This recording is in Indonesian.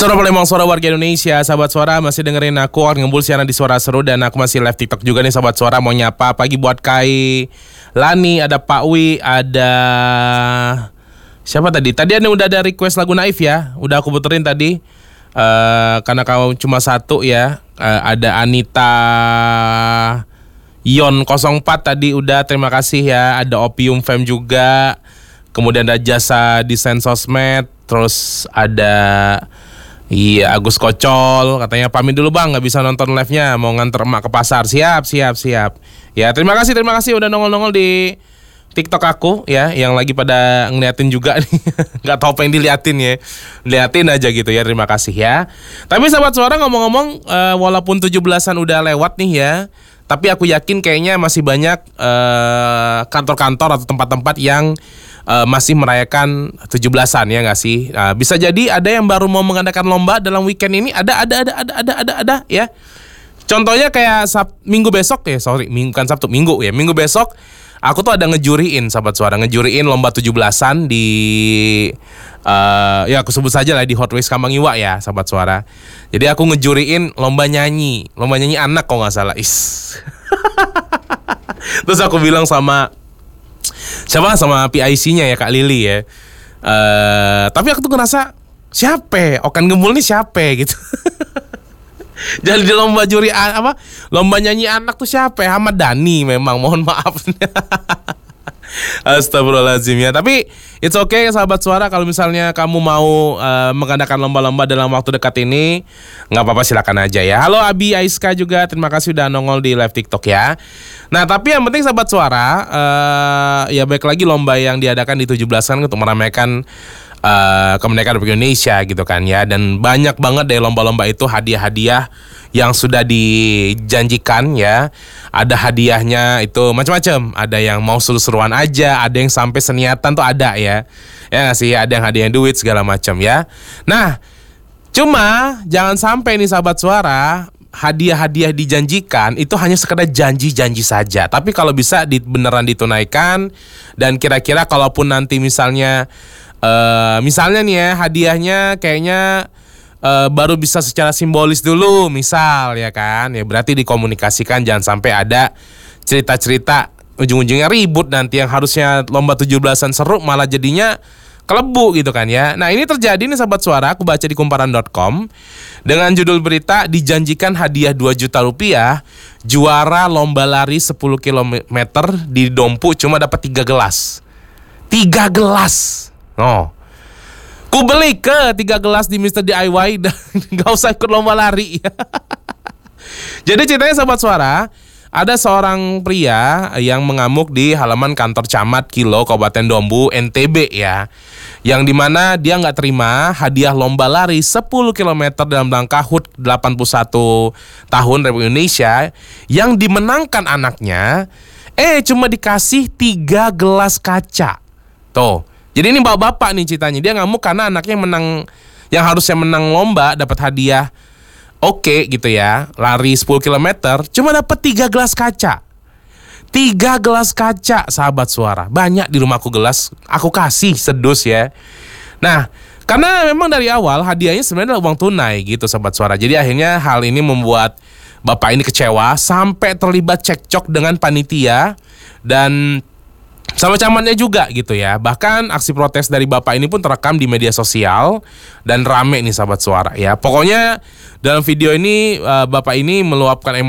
Suara Palembang, suara warga Indonesia. Sahabat Suara masih dengerin aku Ngembul siaran di Suara Seru. Dan aku masih live TikTok juga nih Sahabat Suara. Mau nyapa pagi buat Kai Lani, ada Pak Wi, ada siapa tadi? Tadi udah ada request lagu Naif ya. Udah aku puterin tadi. Karena kau cuma satu ya. Ada Anita Yon 04 tadi udah, terima kasih ya. Ada Opium Fam juga. Kemudian ada Jasa Desain Sosmed. Terus ada Agus Kocol, katanya pamit dulu bang, nggak bisa nonton live-nya, mau nganter emak ke pasar. Siap. Ya terima kasih udah nongol di TikTok aku ya, yang lagi pada ngeliatin juga nih. Nggak tahu apa yang diliatin ya, liatin aja gitu ya. Terima kasih ya. Tapi sahabat Suara ngomong-ngomong, walaupun 17-an udah lewat nih ya, tapi aku yakin kayaknya masih banyak kantor-kantor atau tempat-tempat yang masih merayakan 17-an ya nggak sih? Bisa jadi ada yang baru mau mengadakan lomba dalam weekend ini. Ada ya. Contohnya kayak minggu besok ya, bukan Sabtu, Minggu ya. Minggu besok aku tuh ada ngejuriin Sahabat Suara, ngejuriin lomba 17-an di ya aku sebut saja lah di Hot Wheels Kamangiwa ya Sahabat Suara. Jadi aku ngejuriin lomba nyanyi anak kok nggak salah. Terus aku bilang sama PIC-nya ya Kak Lili ya. Tapi aku tuh ngerasa siapa? Okan Gembul nih siapa gitu. Jadi di lomba lomba nyanyi anak tuh siapa? Ahmad Dhani memang, mohon maaf. Astagfirullahaladzim ya. Tapi it's okay sahabat Suara, kalau misalnya kamu mau mengadakan lomba-lomba dalam waktu dekat ini, nggak apa-apa, silakan aja ya. Halo Abi Aiska juga, terima kasih udah nongol di live TikTok ya. Nah tapi yang penting sahabat Suara, ya baik lagi lomba yang diadakan di 17-an untuk meramaikan kemerdekaan Republik Indonesia gitu kan ya. Dan banyak banget dari lomba-lomba itu hadiah-hadiah yang sudah dijanjikan ya. Ada hadiahnya itu macam-macam. Ada yang mau seru-seruan aja, ada yang sampai seniatan tuh ada ya. Ya nggak sih, ada yang hadiah duit segala macam ya. Nah, cuma jangan sampai nih sahabat Suara, hadiah-hadiah dijanjikan itu hanya sekedar janji-janji saja. Tapi kalau bisa beneran ditunaikan. Dan kira-kira kalaupun nanti misalnya nih ya, hadiahnya kayaknya baru bisa secara simbolis dulu misal ya kan, ya berarti dikomunikasikan, jangan sampai ada cerita-cerita ujung-ujungnya ribut nanti, yang harusnya lomba 17-an seru malah jadinya kelebu gitu kan ya. Nah ini terjadi nih sahabat Suara, aku baca di kumparan.com dengan judul berita, dijanjikan hadiah 2 juta rupiah, juara lomba lari 10 km di Dompu cuma dapat 3 gelas. 3 gelas. Oh. Ku beli ke 3 gelas di Mr. DIY dan gak usah ikut lomba lari. Jadi ceritanya sahabat Suara, ada seorang pria yang mengamuk di halaman kantor camat Kilo Kabupaten Dompu NTB ya, yang dimana dia gak terima hadiah lomba lari 10 km dalam rangka HUT 81 tahun Republik Indonesia yang dimenangkan anaknya, cuma dikasih 3 gelas kaca. Tuh. Jadi ini bapak nih ceritanya, dia ngamuk karena anaknya menang, yang harusnya menang lomba dapat hadiah oke gitu ya, lari 10 km cuma dapat 3 gelas kaca. 3 gelas kaca sahabat Suara. Banyak di rumahku gelas, aku kasih sedus ya. Nah, karena memang dari awal hadiahnya sebenarnya adalah uang tunai gitu sahabat Suara. Jadi akhirnya hal ini membuat bapak ini kecewa sampai terlibat cekcok dengan panitia dan sama camatnya juga gitu ya. Bahkan aksi protes dari bapak ini pun terekam di media sosial dan rame nih sahabat Suara ya. Pokoknya dalam video ini bapak ini meluapkan emosi